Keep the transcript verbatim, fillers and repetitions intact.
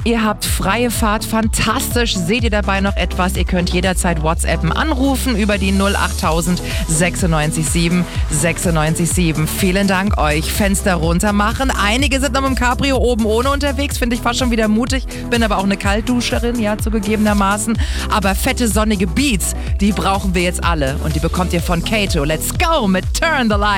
Ihr habt freie Fahrt, fantastisch. Seht ihr dabei noch etwas? Ihr könnt jederzeit WhatsAppen, anrufen über die null achttausend sechsundneunzig sieben sechsundneunzig sieben. Vielen Dank euch. Fenster runter machen. Einige sind noch mit dem Cabrio oben ohne unterwegs, finde ich fast schon wieder mutig. Bin aber auch eine Kaltduscherin, ja, zugegebenermaßen. Aber fette, sonnige Beats, die brauchen wir jetzt alle. Und die bekommt ihr von Kato. Let's go mit Turn the Light.